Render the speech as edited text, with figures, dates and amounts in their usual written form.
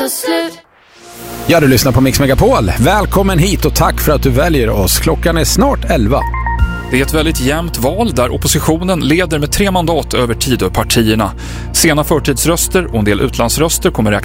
slut. Ja, du lyssnar på Mix Megapol. Välkommen hit och tack för att du väljer oss. Klockan är snart 11. Det är ett väldigt jämnt val där oppositionen leder med 3 mandat över Tidöpartierna. Sena förtidsröster och en del utlandsröster kommer räknas